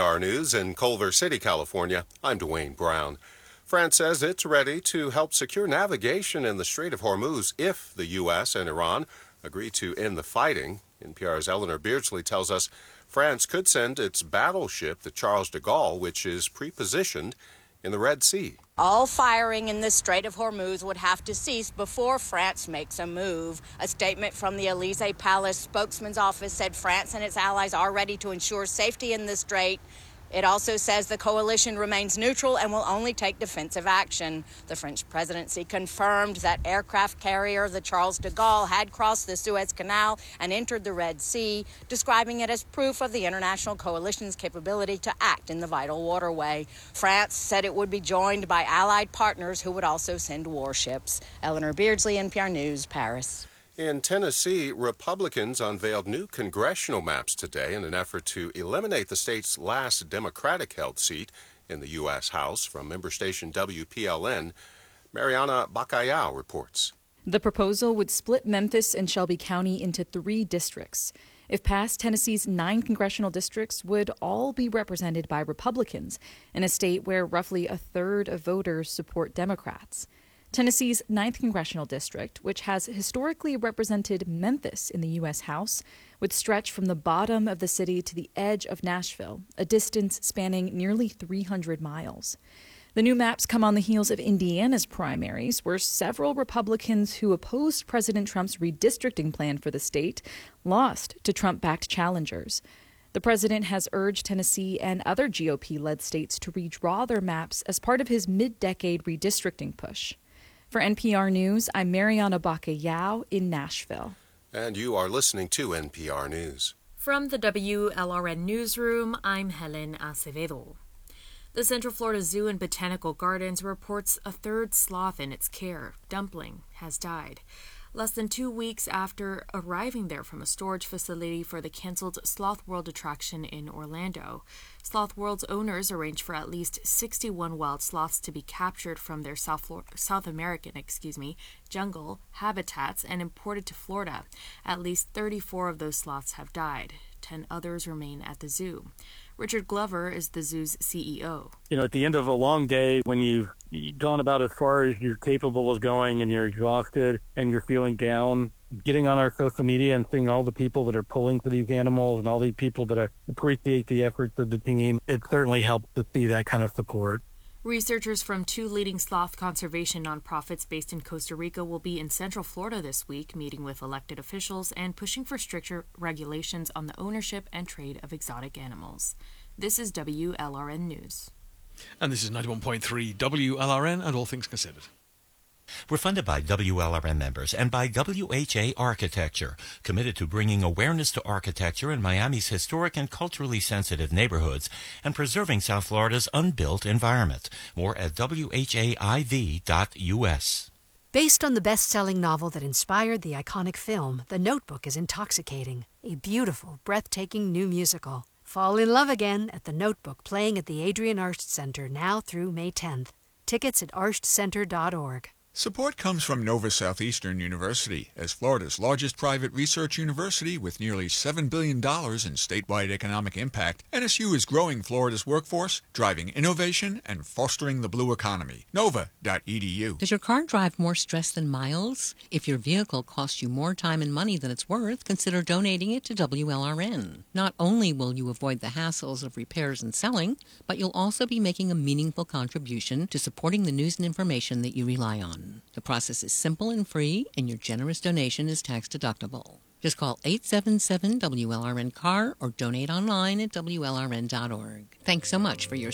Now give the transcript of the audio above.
NPR News in Culver City, California. I'm Dwayne Brown. France says it's ready to help secure navigation in the Strait of Hormuz if the U.S. and Iran agree to end the fighting. NPR's Eleanor Beardsley tells us France could send its battleship, the Charles de Gaulle, which is pre-positioned in the Red Sea. All firing in the Strait of Hormuz would have to cease before France makes a move. A statement from the Elysee Palace spokesman's office said France and its allies are ready to ensure safety in the strait. It also says the coalition remains neutral and will only take defensive action. The French presidency confirmed that aircraft carrier the Charles de Gaulle had crossed the Suez Canal and entered the Red Sea, describing it as proof of the international coalition's capability to act in the vital waterway. France said it would be joined by allied partners who would also send warships. Eleanor Beardsley, NPR News, Paris. In Tennessee, Republicans unveiled new congressional maps today in an effort to eliminate the state's last Democratic-held seat in the U.S. House. From member station WPLN, Mariana Bacallao reports. The proposal would split Memphis and Shelby County into 3 districts. If passed, Tennessee's 9 congressional districts would all be represented by Republicans in a state where roughly a third of voters support Democrats. Tennessee's 9th congressional district, which has historically represented Memphis in the U.S. House, would stretch from the bottom of the city to the edge of Nashville, a distance spanning nearly 300 miles. The new maps come on the heels of Indiana's primaries, where several Republicans who opposed President Trump's redistricting plan for the state lost to Trump-backed challengers. The president has urged Tennessee and other GOP-led states to redraw their maps as part of his mid-decade redistricting push. For NPR News, I'm Mariana Bacallao in Nashville. And you are listening to NPR News. From the WLRN Newsroom, I'm Helen Acevedo. The Central Florida Zoo and Botanical Gardens reports a 3rd sloth in its care, Dumpling, has died. Less than 2 weeks after arriving there from a storage facility for the canceled Sloth World attraction in Orlando. Sloth World's owners arranged for at least 61 wild sloths to be captured from their South American jungle habitats and imported to Florida. At least 34 of those sloths have died. 10 others remain at the zoo. Richard Glover is the zoo's CEO. At the end of a long day, when you've gone about as far as you're capable of going and you're exhausted and you're feeling down, getting on our social media and seeing all the people that are pulling for these animals and all these people that appreciate the efforts of the team, it certainly helps to see that kind of support. Researchers from 2 leading sloth conservation nonprofits based in Costa Rica will be in Central Florida this week, meeting with elected officials and pushing for stricter regulations on the ownership and trade of exotic animals. This is WLRN News. And this is 91.3 WLRN and All Things Considered. We're funded by WLRN members and by WHA Architecture, committed to bringing awareness to architecture in Miami's historic and culturally sensitive neighborhoods and preserving South Florida's unbuilt environment. More at WHAIV.us. Based on the best-selling novel that inspired the iconic film, The Notebook is intoxicating. A beautiful, breathtaking new musical. Fall in love again at The Notebook, playing at the Adrian Arsht Center now through May 10th. Tickets at arshcenter.org. Support comes from Nova Southeastern University, as Florida's largest private research university with nearly $7 billion in statewide economic impact. NSU is growing Florida's workforce, driving innovation, and fostering the blue economy. Nova.edu. Does your car drive more stress than miles? If your vehicle costs you more time and money than it's worth, consider donating it to WLRN. Not only will you avoid the hassles of repairs and selling, but you'll also be making a meaningful contribution to supporting the news and information that you rely on. The process is simple and free, and your generous donation is tax-deductible. Just call 877-WLRN-CAR or donate online at WLRN.org. Thanks so much for your